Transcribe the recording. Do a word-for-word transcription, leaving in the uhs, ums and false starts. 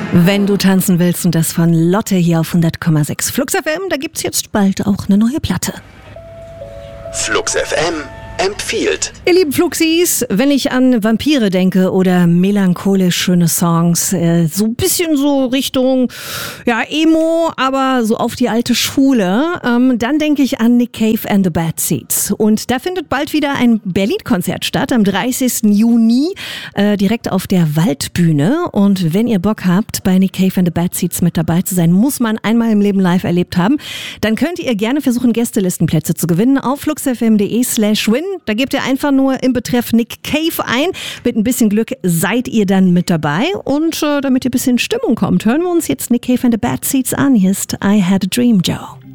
Wenn du tanzen willst und das von Lotte hier auf hundert Komma sechs Flux F M, da gibt's jetzt bald auch eine neue Platte. Flux F M empfiehlt. Ihr lieben Fluxis, wenn ich an Vampire denke oder melancholisch schöne Songs, äh, so ein bisschen so Richtung, ja, Emo, aber so auf die alte Schule, ähm, dann denke ich an Nick Cave and the Bad Seeds. Und da findet bald wieder ein Berlin-Konzert statt, am dreißigsten Juni, äh, direkt auf der Waldbühne. Und wenn ihr Bock habt, bei Nick Cave and the Bad Seeds mit dabei zu sein, muss man einmal im Leben live erlebt haben, dann könnt ihr gerne versuchen, Gästelistenplätze zu gewinnen auf fluxfm.de slash win. Da gebt ihr einfach nur im Betreff Nick Cave ein. Mit ein bisschen Glück seid ihr dann mit dabei. Und äh, damit ihr ein bisschen in Stimmung kommt, hören wir uns jetzt Nick Cave and the Bad Seeds an. Hier ist I Had a Dream, Joe.